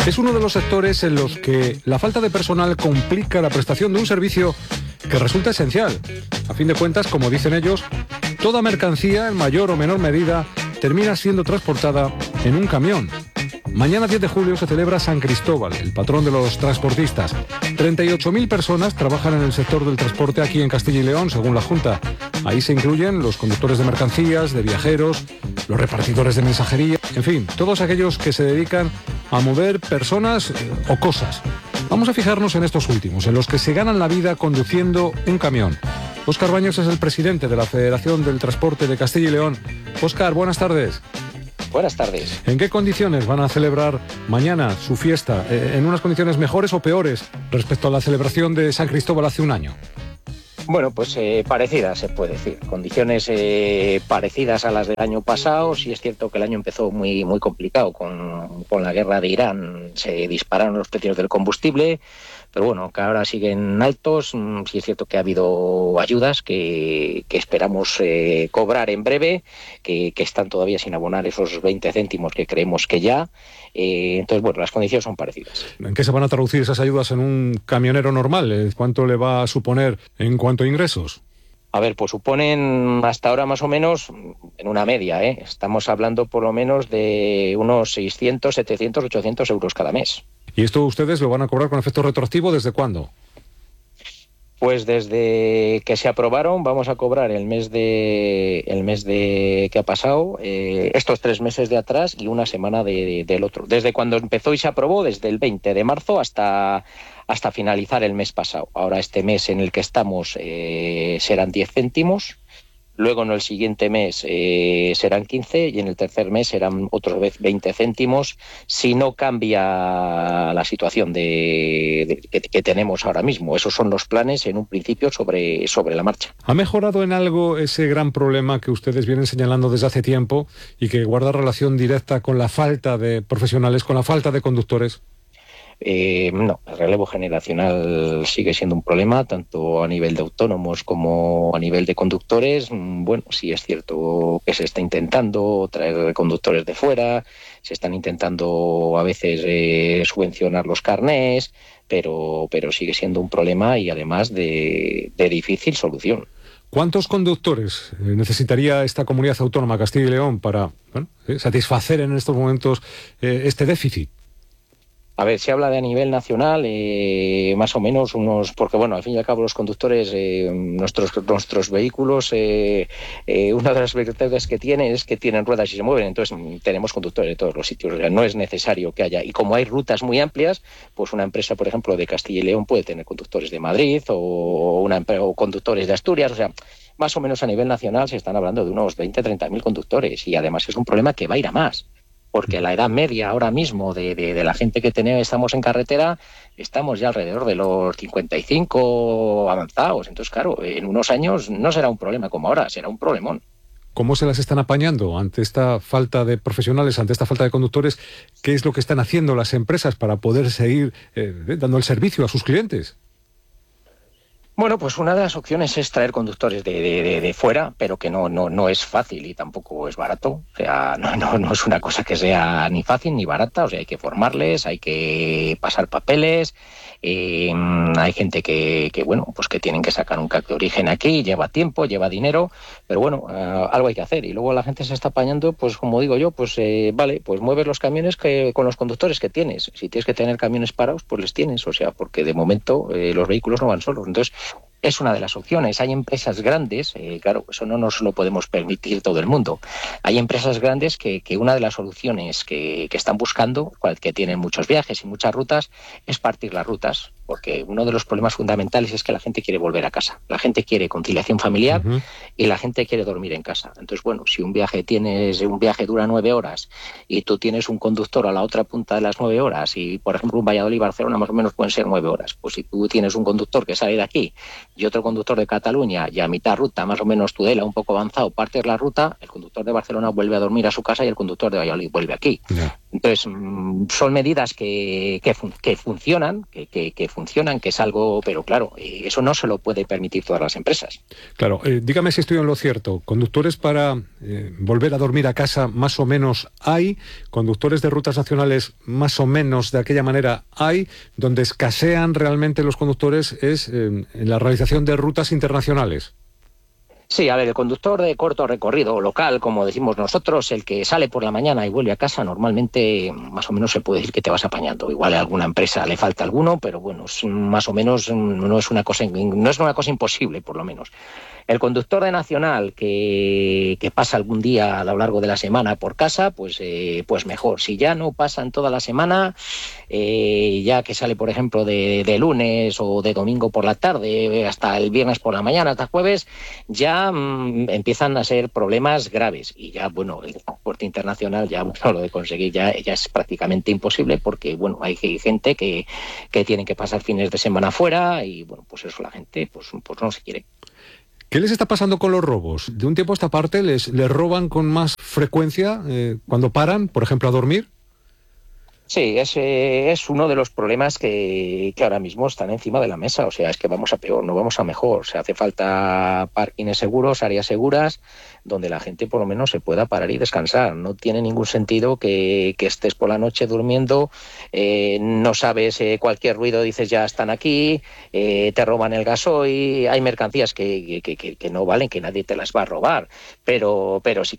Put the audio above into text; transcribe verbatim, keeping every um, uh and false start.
Es uno de los sectores en los que la falta de personal complica la prestación de un servicio que resulta esencial. A fin de cuentas, como dicen ellos, toda mercancía, en mayor o menor medida, termina siendo transportada en un camión. Mañana diez de julio se celebra San Cristóbal, el patrón de los transportistas. treinta y ocho mil personas trabajan en el sector del transporte aquí en Castilla y León, según la Junta. Ahí se incluyen los conductores de mercancías, de viajeros, los repartidores de mensajería, en fin, todos aquellos que se dedican a mover personas eh, o cosas. Vamos a fijarnos en estos últimos, en los que se ganan la vida conduciendo un camión. Óscar Baños es el presidente de la Federación del Transporte de Castilla y León. Óscar, buenas tardes. Buenas tardes. ¿En qué condiciones van a celebrar mañana su fiesta? ¿En unas condiciones mejores o peores respecto a la celebración de San Cristóbal hace un año? Bueno, pues eh, parecidas, se puede decir. Condiciones eh, parecidas a las del año pasado. Sí es cierto que el año empezó muy, muy complicado con, con la guerra de Irán. Se dispararon los precios del combustible, pero bueno, que ahora siguen altos. Sí es cierto que ha habido ayudas que, que esperamos eh, cobrar en breve, que, que están todavía sin abonar esos veinte céntimos que creemos que ya. Eh, entonces, bueno, las condiciones son parecidas. ¿En qué se van a traducir esas ayudas en un camionero normal? ¿Cuánto le va a suponer en cuanto a ingresos? A ver, pues suponen hasta ahora más o menos, en una media, ¿eh? Estamos hablando por lo menos de unos seiscientos, setecientos, ochocientos euros cada mes. ¿Y esto ustedes lo van a cobrar con efecto retroactivo desde cuándo? Pues desde que se aprobaron vamos a cobrar el mes de el mes de que ha pasado, eh, estos tres meses de atrás y una semana de, de, del otro. Desde cuando empezó y se aprobó, desde el veinte de marzo hasta, hasta finalizar el mes pasado. Ahora este mes en el que estamos eh, serán diez céntimos. Luego en el siguiente mes eh, serán quince y en el tercer mes serán otros veinte céntimos si no cambia la situación de, de, que, que tenemos ahora mismo. Esos son los planes en un principio sobre, sobre la marcha. ¿Ha mejorado en algo ese gran problema que ustedes vienen señalando desde hace tiempo y que guarda relación directa con la falta de profesionales, con la falta de conductores? Eh, no, el relevo generacional sigue siendo un problema, tanto a nivel de autónomos como a nivel de conductores. Bueno, sí es cierto que se está intentando traer conductores de fuera, se están intentando a veces eh, subvencionar los carnés, pero, pero sigue siendo un problema y además de, de difícil solución. ¿Cuántos conductores necesitaría esta comunidad autónoma, Castilla y León, para bueno, eh, satisfacer en estos momentos eh, este déficit? A ver, se habla de a nivel nacional, eh, más o menos unos, porque bueno, al fin y al cabo los conductores, eh, nuestros nuestros vehículos, eh, eh, una de las virtudes que tienen es que tienen ruedas y se mueven, entonces tenemos conductores de todos los sitios, o sea, no es necesario que haya, y como hay rutas muy amplias, pues una empresa, por ejemplo, de Castilla y León puede tener conductores de Madrid o, una, o conductores de Asturias, o sea, más o menos a nivel nacional se están hablando de unos veinte, treinta mil conductores y además es un problema que va a ir a más. Porque la edad media ahora mismo de, de, de la gente que tenemos, estamos en carretera, estamos ya alrededor de los cincuenta y cinco avanzados. Entonces, claro, en unos años no será un problema como ahora, será un problemón. ¿Cómo se las están apañando ante esta falta de profesionales, ante esta falta de conductores? ¿Qué es lo que están haciendo las empresas para poder seguir eh, dando el servicio a sus clientes? Bueno, pues una de las opciones es traer conductores de, de, de, de fuera, pero que no, no, no es fácil y tampoco es barato. O sea, no, no, no es una cosa que sea ni fácil ni barata. O sea, hay que formarles, hay que pasar papeles. Eh, hay gente que, que, bueno, pues que tienen que sacar un C A C de origen aquí, lleva tiempo, lleva dinero, pero bueno, uh, algo hay que hacer. Y luego la gente se está apañando, pues como digo yo, pues eh, vale, pues mueves los camiones que, con los conductores que tienes. Si tienes que tener camiones parados, pues les tienes. O sea, porque de momento eh, los vehículos no van solos. Entonces, es una de las opciones. Hay empresas grandes, eh, claro, eso no nos lo podemos permitir todo el mundo. Hay empresas grandes que, que una de las soluciones que, que están buscando, que tienen muchos viajes y muchas rutas, es partir las rutas, porque uno de los problemas fundamentales es que la gente quiere volver a casa. La gente quiere conciliación familiar uh-huh. y la gente quiere dormir en casa. Entonces, bueno, si un viaje tienes, un viaje dura nueve horas y tú tienes un conductor a la otra punta de las nueve horas y, por ejemplo, un Valladolid-Barcelona más o menos pueden ser nueve horas. Pues si tú tienes un conductor que sale de aquí y otro conductor de Cataluña y a mitad ruta, más o menos Tudela, un poco avanzado, partes la ruta, el conductor de Barcelona vuelve a dormir a su casa y el conductor de Valladolid vuelve aquí. Yeah. Entonces, son medidas que, que, fun- que funcionan, que, que, que funcionan, que es algo, pero claro, eso no se lo puede permitir todas las empresas. Claro, eh, dígame si estoy en lo cierto. Conductores para eh, volver a dormir a casa más o menos hay, conductores de rutas nacionales más o menos de aquella manera hay, donde escasean realmente los conductores es eh, en la realización de rutas internacionales. Sí, a ver, el conductor de corto recorrido local, como decimos nosotros, el que sale por la mañana y vuelve a casa, normalmente más o menos se puede decir que te vas apañando. Igual a alguna empresa le falta alguno, pero bueno, es más o menos no es una cosa, no es una cosa imposible, por lo menos. El conductor de nacional que, que pasa algún día a lo largo de la semana por casa, pues, eh, pues mejor. Si ya no pasan toda la semana, eh, ya que sale, por ejemplo, de, de lunes o de domingo por la tarde hasta el viernes por la mañana, hasta jueves, ya mmm, empiezan a ser problemas graves. Y ya, bueno, el transporte internacional, ya bueno, lo de conseguir ya, ya es prácticamente imposible porque, bueno, hay gente que, que tiene que pasar fines de semana fuera y, bueno, pues eso la gente pues, pues no se quiere. ¿Qué les está pasando con los robos? De un tiempo a esta parte, ¿les, les roban con más frecuencia eh, cuando paran, por ejemplo, a dormir? Sí, ese es uno de los problemas que, que ahora mismo están encima de la mesa. O sea, es que vamos a peor, no vamos a mejor. O sea, hace falta parkings seguros, áreas seguras, donde la gente por lo menos se pueda parar y descansar. No tiene ningún sentido que, que estés por la noche durmiendo, eh, no sabes eh, cualquier ruido, dices ya están aquí, eh, te roban el gasoil, hay mercancías que, que, que, que no valen, que nadie te las va a robar. Pero, pero sí